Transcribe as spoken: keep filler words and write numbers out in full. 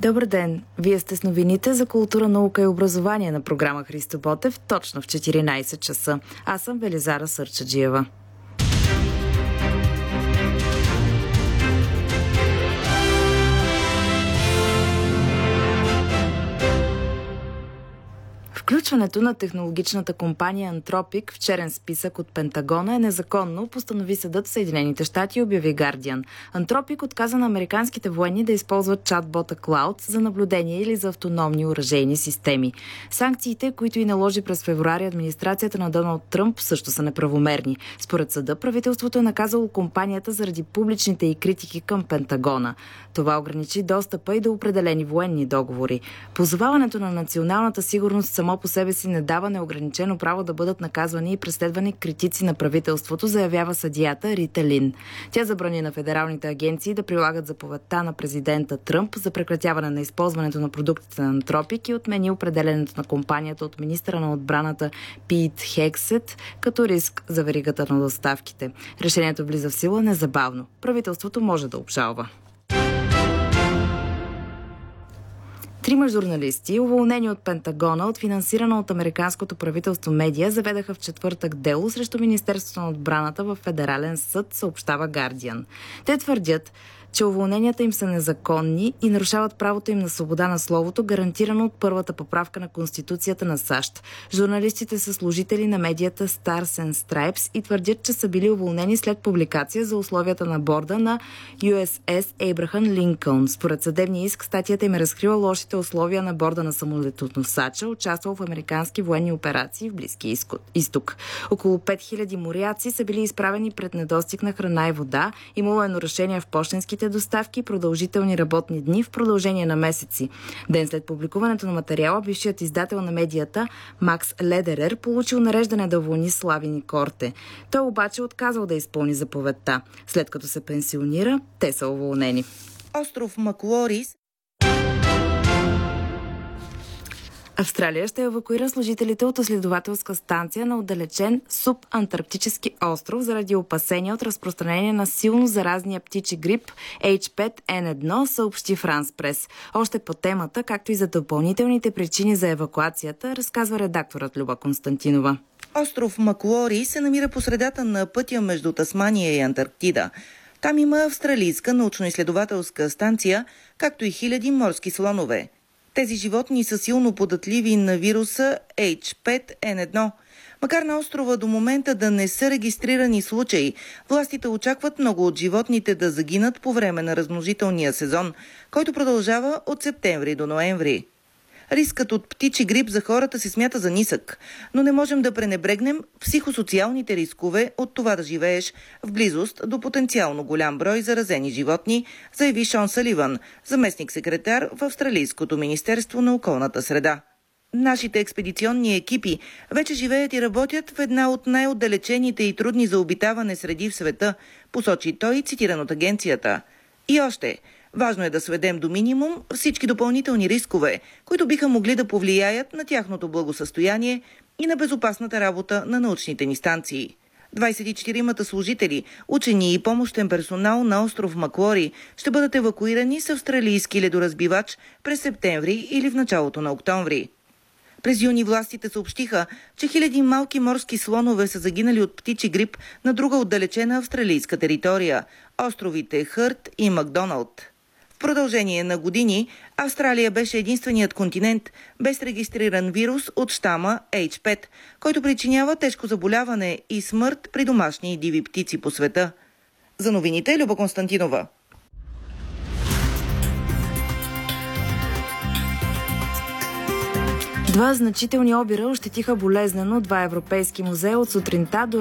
Добър ден! Вие сте с новините за култура, наука и образование на програма Христо Ботев точно в четиринайсет часа. Аз съм Велизара Сърчаджиева. Включването на технологичната компания Anthropic в черен списък от Пентагона е незаконно, постанови съдът в Съединените щати и обяви Guardian. Anthropic отказа на американските военни да използват чатбота Cloud за наблюдение или за автономни оръжейни системи. Санкциите, които и наложи през февруари администрацията на Доналд Тръмп, също са неправомерни. Според съда, правителството е наказало компанията заради публичните и критики към Пентагона. Това ограничи достъпа и до определени военни договори. Позоваването на националната сигурност само по себе си не дава неограничено право да бъдат наказвани и преследвани критици на правителството, заявява съдията Рита Лин. Тя забрани на федералните агенции да прилагат заповедта на президента Тръмп за прекратяване на използването на продуктите на Anthropic и отмени определенето на компанията от министъра на отбраната Пит Хексет като риск за веригата на доставките. Решението влиза в сила незабавно. Правителството може да обжалва. Трима журналисти, уволнени от Пентагона, от финансирана от американското правителство медия, заведаха в четвъртък дело срещу Министерството на отбраната в федерален съд, съобщава Guardian. Те твърдят, че уволненията им са незаконни и нарушават правото им на свобода на словото, гарантирано от първата поправка на Конституцията на САЩ. Журналистите са служители на медията Stars and Stripes и твърдят, че са били уволнени след публикация за условията на борда на Ю Ес Ес Ейбрахам Линкълн. Според съдебния иск, статията им е разкрила лошите условия на борда на самолетоносача, участвал в американски военни операции в Близкия изток. Около пет хиляди моряци са били изправени пред недостиг на храна и вода, имало е нарушения в пощенските доставки и продължителни работни дни в продължение на месеци. Ден след публикуването на материала, бившият издател на медията Макс Ледерер получил нареждане да уволни Слави Корте. Той обаче отказал да изпълни заповедта. След като се пенсионира, те са уволнени. Остров Маклорис. Австралия ще евакуира служителите от изследователска станция на отдалечен субантарктически остров заради опасения от разпространение на силно заразния птичи грип Ейч пет Ен едно, съобщи Франс Прес. Още по темата, както и за допълнителните причини за евакуацията, разказва редакторът Люба Константинова. Остров Маклори се намира по средата на пътя между Тасмания и Антарктида. Там има австралийска научно-изследователска станция, както и хиляди морски слонове. Тези животни са силно податливи на вируса Ейч пет Ен едно. Макар на острова до момента да не са регистрирани случаи, властите очакват много от животните да загинат по време на размножителния сезон, който продължава от септември до ноември. Рискът от птичи грип за хората се смята за нисък, но не можем да пренебрегнем психосоциалните рискове от това да живееш в близост до потенциално голям брой заразени животни, заяви Шон Саливан, заместник-секретар в Австралийското министерство на околната среда. Нашите експедиционни екипи вече живеят и работят в една от най-отдалечените и трудни за обитаване среди в света, посочи той, цитиран от агенцията. И още, важно е да сведем до минимум всички допълнителни рискове, които биха могли да повлияят на тяхното благосъстояние и на безопасната работа на научните ни станции. двайсет и четиримата служители, учени и помощен персонал на остров Маклори ще бъдат евакуирани с австралийски ледоразбивач през септември или в началото на октомври. През юни властите съобщиха, че хиляди малки морски слонове са загинали от птичи грип на друга отдалечена австралийска територия – островите Хърт и Макдоналд. В продължение на години Австралия беше единственият континент без регистриран вирус от щама Ейч пет, който причинява тежко заболяване и смърт при домашни и диви птици по света. За новините Люба Константинова. Два значителни обира ощетиха болезнено два европейски музея от сутринта до